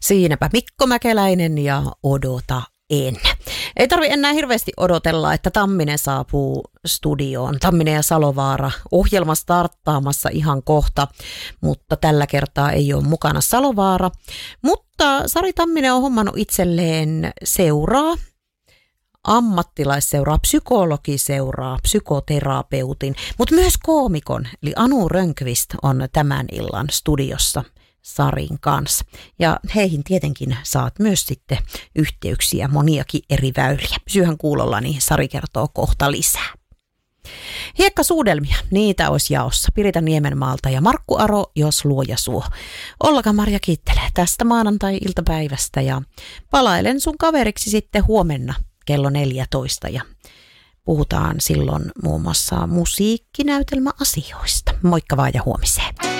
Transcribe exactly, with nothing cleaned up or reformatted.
Siinäpä Mikko Mäkeläinen ja Odota en. Ei tarvi enää hirveästi odotella, että Tamminen saapuu studioon. Tamminen ja Salovaara ohjelma starttaamassa ihan kohta, mutta tällä kertaa ei ole mukana Salovaara. Mutta Sari Tamminen on hommannut itselleen seuraa, ammattilaisseuraa, psykologiseuraa, psykoterapeutin, mutta myös koomikon, eli Anu Rönkvist on tämän illan studiossa Sarin kanssa. Ja heihin tietenkin saat myös sitten yhteyksiä, moniakin eri väyliä. Pysyhän kuulolla, niin Sari kertoo kohta lisää. Hiekkasuudelmia, niitä olisi jaossa. Pirita Niemenmaalta ja Markku Aro, jos luoja suo. Olka Marja kiittelee tästä maanantai-iltapäivästä ja palailen sun kaveriksi sitten huomenna kello neljätoista ja puhutaan silloin muun muassa musiikkinäytelmäasioista. Moikka vaan ja huomiseen.